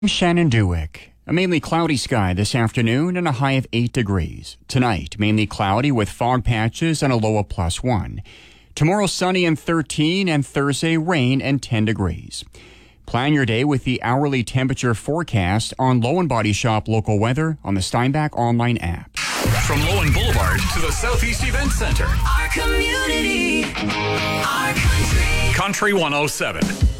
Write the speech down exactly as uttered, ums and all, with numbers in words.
I'm Shannon Dewick. A mainly cloudy sky this afternoon and a high of eight degrees. Tonight, mainly cloudy with fog patches and a low of plus one. Tomorrow, sunny and thirteen, and Thursday, rain and ten degrees. Plan your day with the hourly temperature forecast on Lowen Body Shop local weather on the Steinbach online app. From Lowen Boulevard to the Southeast Event Center. Our community, our country. Country one oh seven.